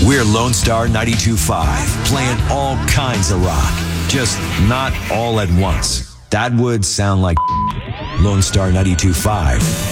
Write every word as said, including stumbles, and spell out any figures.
We're Lone Star ninety-two point five, playing all kinds of rock, just not all at once. That would sound like Lone Star ninety-two point five.